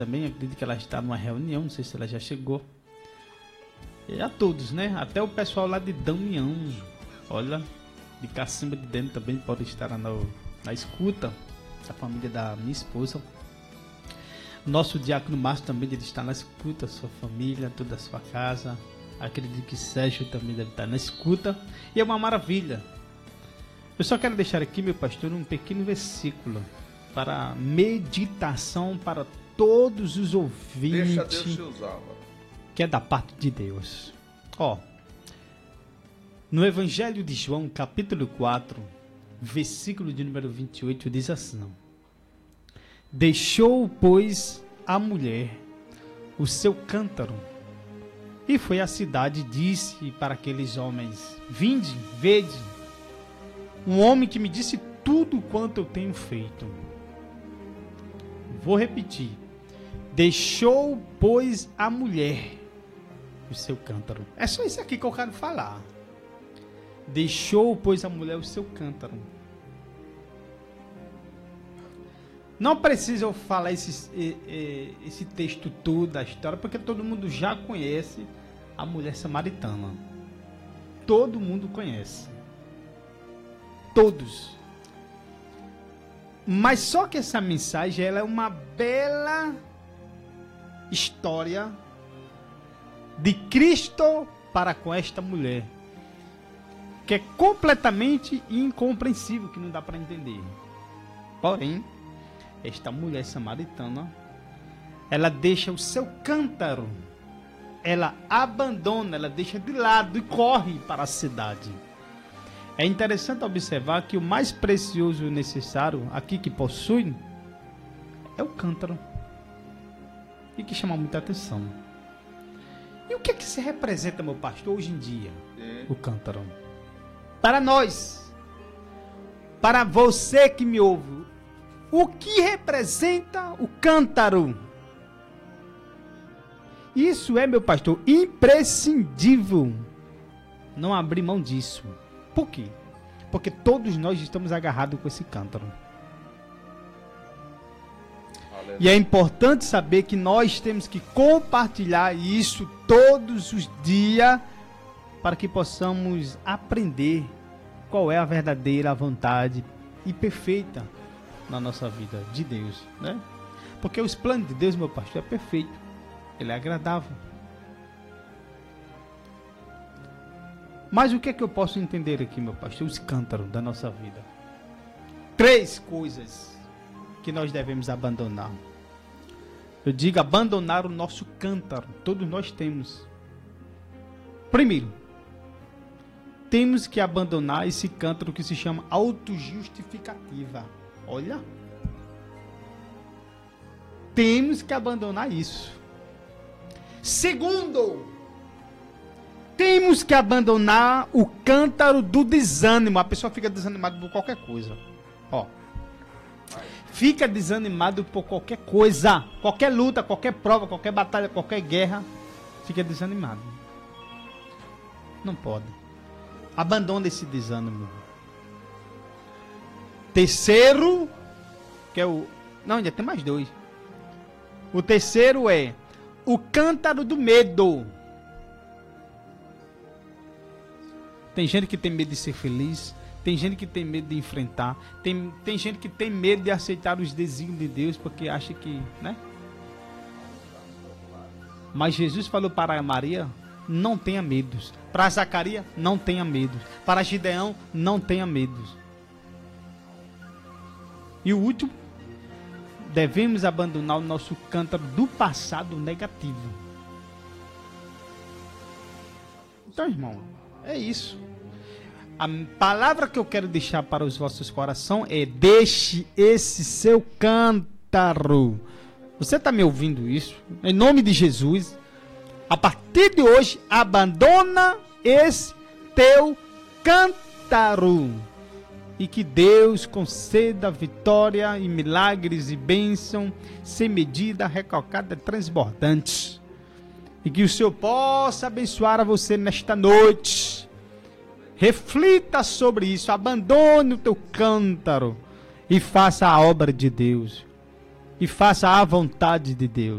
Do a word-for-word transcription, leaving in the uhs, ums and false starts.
também, acredito que ela está numa reunião, não sei se ela já chegou. E a todos, né? Até o pessoal lá de Damião, olha, de Cacimba de Dentro também pode estar na, na escuta, a família da minha esposa. Nosso diácono Márcio também deve estar na escuta, sua família, toda a sua casa. Acredito que Sérgio também deve estar na escuta. E é uma maravilha. Eu só quero deixar aqui, meu pastor, um pequeno versículo para meditação para todos os ouvintes. Deixa Deus te usar, que é da parte de Deus. Ó, no Evangelho de João, capítulo quatro, versículo de número vinte e oito, diz assim: deixou, pois, a mulher o seu cântaro, e foi à cidade e disse para aqueles homens: vinde, vede, um homem que me disse tudo quanto eu tenho feito. Vou repetir. Deixou, pois, a mulher o seu cântaro. É só isso aqui que eu quero falar. Deixou, pois, a mulher o seu cântaro. Não precisa eu falar esse, esse texto todo da história, porque todo mundo já conhece a mulher samaritana. Todo mundo conhece. Todos. Mas só que essa mensagem ela é uma bela história de Cristo para com esta mulher, que é completamente incompreensível, que não dá para entender. Porém, esta mulher samaritana, ela deixa o seu cântaro, ela abandona, ela deixa de lado e corre para a cidade. É interessante observar que o mais precioso e necessário aqui que possui é o cântaro. E que chama muita atenção. E o que é que se representa, meu pastor, hoje em dia? É. O cântaro. Para nós, para você que me ouve, o que representa o cântaro? Isso é, meu pastor, imprescindível. Não abrir mão disso. Por quê? Porque todos nós estamos agarrados com esse cântaro. Aleluia. E é importante saber que nós temos que compartilhar isso todos os dias para que possamos aprender qual é a verdadeira vontade e perfeita na nossa vida de Deus, né? Porque os planos de Deus, meu pastor, é perfeito. Ele é agradável. Mas o que é que eu posso entender aqui, meu pastor? Os cântaros da nossa vida. Três coisas que nós devemos abandonar. Eu digo abandonar o nosso cântaro. Todos nós temos. Primeiro, temos que abandonar esse cântaro que se chama autojustificativa. Olha. Temos que abandonar isso. Segundo, temos que abandonar o cântaro do desânimo. A pessoa fica desanimada por qualquer coisa. Ó. Fica desanimado por qualquer coisa. Qualquer luta, qualquer prova, qualquer batalha, qualquer guerra. Fica desanimado. Não pode. Abandona esse desânimo. Terceiro, que é o... Não, ainda tem mais dois. O terceiro é o cântaro do medo. Tem gente que tem medo de ser feliz. Tem gente que tem medo de enfrentar. Tem, tem gente que tem medo de aceitar os desígnios de Deus porque acha que, né? Mas Jesus falou para Maria, não tenha medos. Para Zacarias, não tenha medos. Para Gideão, não tenha medos. E o último, devemos abandonar o nosso cântaro do passado negativo. Então, irmão, é isso. A palavra que eu quero deixar para os vossos corações é: deixe esse seu cântaro. Você está me ouvindo isso? Em nome de Jesus, a partir de hoje, abandona esse teu cântaro. E que Deus conceda vitória e milagres e bênção sem medida, recalcada, transbordante. E que o Senhor possa abençoar a você nesta noite. Reflita sobre isso, abandone o teu cântaro e faça a obra de Deus. e faça a vontade de Deus.